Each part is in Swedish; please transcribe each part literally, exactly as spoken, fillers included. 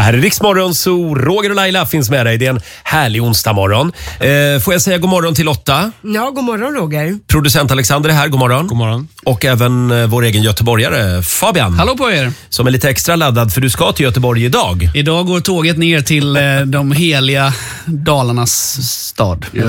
här är Riksmorgon, så Roger och Laila finns med dig. Det är en härlig onsdag morgon. Eh, får jag säga god morgon till Lotta? Ja, god morgon Roger. Producent Alexander är här, god morgon. God morgon. Och även eh, vår egen göteborgare Fabian. Hallå på er. Som är lite extra laddad för du ska till Göteborg idag. Idag går tåget ner till eh, de heliga Dalarnas stad. ja,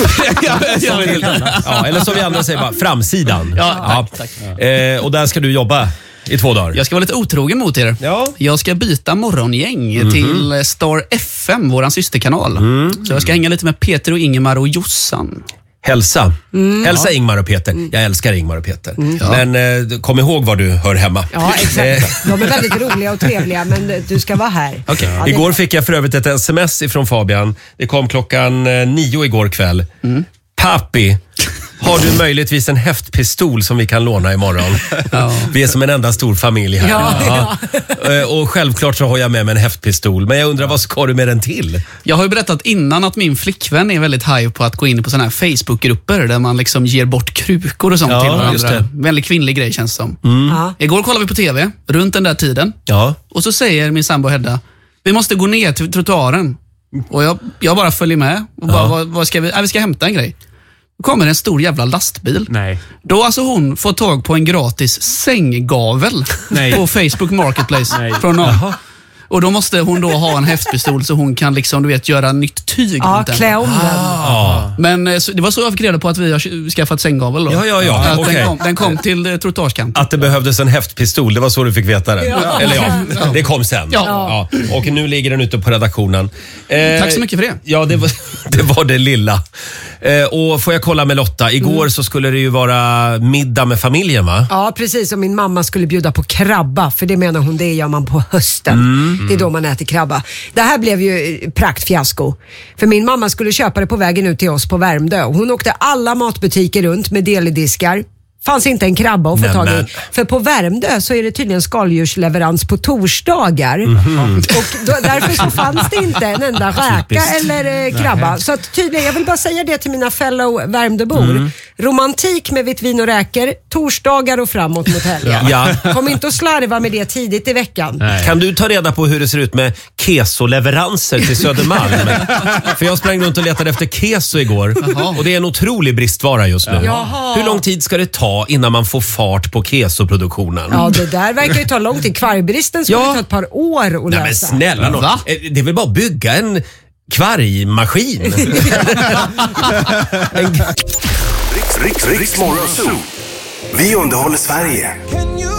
eller som vi andra säger bara, framsidan. Ja, tack, tack. Eh, och där ska du jobba i två dagar. Jag ska vara lite otrogen mot er. Ja. Jag ska byta morgongäng mm-hmm. till Star F M, våran systerkanal. Mm. Så jag ska hänga lite med Peter och Ingemar och Jossan. Hälsa. Mm. Hälsa ja. Ingmar och Peter. Mm. Jag älskar Ingmar och Peter. Mm. Ja. Men eh, kom ihåg var du hör hemma. Ja, exakt. De är väldigt roliga och trevliga, men du ska vara här. Okay. Ja, igår fick jag för övrigt ett sms ifrån Fabian. Det kom klockan eh, nio igår kväll. Mm. Papi, har du möjligtvis en häftpistol som vi kan låna imorgon? Ja. Vi är som en enda stor familj här. Ja, ja. Ja. Och självklart så har jag med mig en häftpistol. Men jag undrar, vad ska du med den till? Jag har ju berättat innan att min flickvän är väldigt high på att gå in på såna här Facebookgrupper där man liksom ger bort krukor och sånt ja, till varandra. Just det. Väldigt kvinnlig grej känns som. Mm. Ja. Igår kollade vi på tv, runt den där tiden. Ja. Och så säger min sambo Hedda, vi måste gå ner till trottoaren. Och jag, jag bara följer med. Och bara, ja. vad, vad ska vi? Äh, vi ska hämta en grej. Då kommer en stor jävla lastbil. Nej. Då har alltså hon fått tag på en gratis sänggavel Nej. på Facebook Marketplace. Nej. Från någon. Och då måste hon då ha en häftpistol så hon kan liksom, du vet, göra nytt tyg. Ja, klä om den. Ah. Men så, det var så jag fick reda på att vi har skaffat sänggavel då. Ja, ja, ja. Att Okay. den, kom, den kom till eh, trottoarskanten. Att det behövdes en häftpistol, det var så du fick veta det. Ja. Eller ja, det kom sen. Ja. Ja. Och nu ligger den ute på redaktionen. Eh, Tack så mycket för det. Ja, det var det, var det lilla. Eh, och får jag kolla med Lotta, igår mm. så skulle det ju vara middag med familjen, va? Ja, precis. Och min mamma skulle bjuda på krabba, för det menar hon, det gör man på hösten. Mm. Det är då man äter krabba. Det här blev ju praktfiasko. För min mamma skulle köpa det på vägen ut till oss på Värmdö. Hon åkte alla matbutiker runt med delidiskar. Fanns inte en krabba att få tag i. För på Värmdö så är det tydligen skaldjursleverans på torsdagar. Mm-hmm. Och då, därför så fanns det inte en enda räka eller eh, krabba. Nej. Så att tydligen, jag vill bara säga det till mina fellow Värmdöbor. Mm. Romantik med vitt vin och räkor, torsdagar och framåt mot helgen. Ja. Kom inte att slarva med det tidigt i veckan. Nej. Kan du ta reda på hur det ser ut med kesoleveranser till Södermalm? För jag sprang runt och letade efter keso igår. Jaha. Och det är en otrolig bristvara just nu. Jaha. Hur lång tid ska det ta innan man får fart på kesoproduktionen? Ja, det där verkar ju ta lång tid. Kvargbristen ska ja. ta ett par år att Nej, lösa. men snälla någon. Det är väl bara att bygga en kvargmaskin. Riks, Riks, Riks Morgonzoo. Vi underhåller Sverige.